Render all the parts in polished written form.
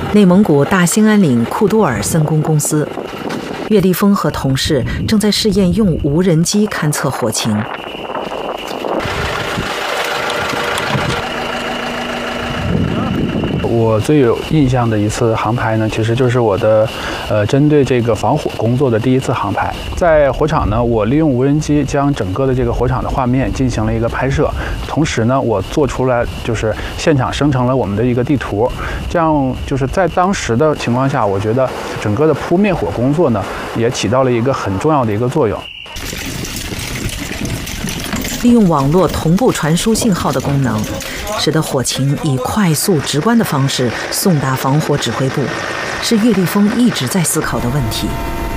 内蒙古大兴安岭库都尔森工公司，岳立峰和同事正在试验用无人机勘测火情。 我最有印象的一次航拍呢，其实就是我的针对这个防火工作的第一次航拍。在火场呢，我利用无人机将整个的这个火场的画面进行了一个拍摄，同时呢，我做出来就是现场生成了我们的一个地图。这样就是在当时的情况下，我觉得整个的扑灭火工作呢，也起到了一个很重要的一个作用。 利用网络同步传输信号的功能，使得火情以快速直观的方式送达防火指挥部，是岳立峰一直在思考的问题。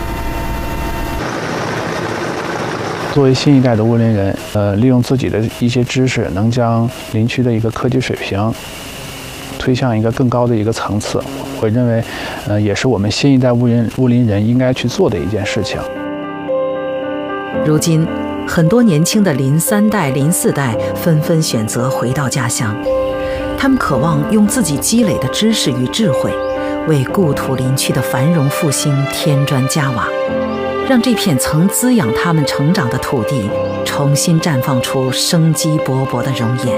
作为新一代的物林人，利用自己的一些知识，能将林区的一个科技水平推向一个更高的一个层次。我认为，也是我们新一代物林人应该去做的一件事情。 如今，很多年轻的林3代、林4代纷纷选择回到家乡，他们渴望用自己积累的知识与智慧，为故土林区的繁荣复兴添砖加瓦，让这片曾滋养他们成长的土地重新绽放出生机勃勃的容颜。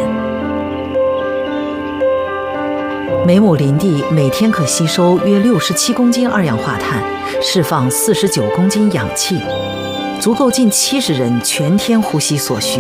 每亩林地每天可吸收约67公斤二氧化碳，释放49公斤氧气，足够近70人全天呼吸所需。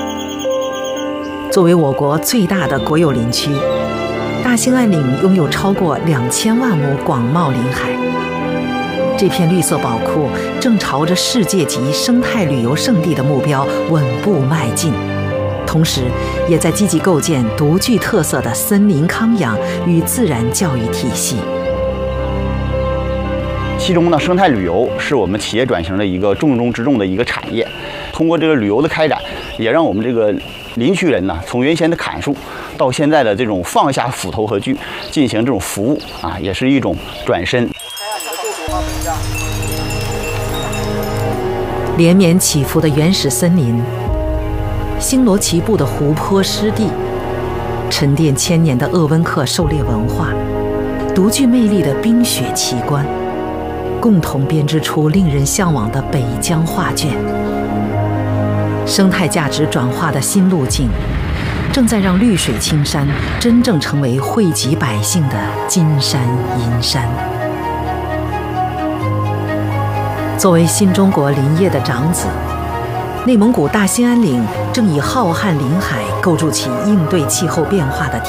作为我国最大的国有林区，大兴安岭拥有超过2000万亩广袤林海。这片绿色宝库正朝着世界级生态旅游胜地的目标稳步迈进，同时也在积极构建独具特色的森林康养与自然教育体系。 其中呢，生态旅游是我们企业转型的一个重中之重的一个产业。通过这个旅游的开展，也让我们这个林区人呢，从原先的砍树，到现在的这种放下斧头和锯，进行这种服务啊，也是一种转身。 连绵起伏的原始森林，星罗棋布的湖泊湿地，沉淀千年的鄂温克狩猎文化，独具魅力的冰雪奇观，共同编织出令人向往的北疆画卷。生态价值转化的新路径，正在让绿水青山真正成为惠及百姓的金山银山。作为新中国林业的长子，内蒙古大兴安岭正以浩瀚林海构筑起应对气候变化的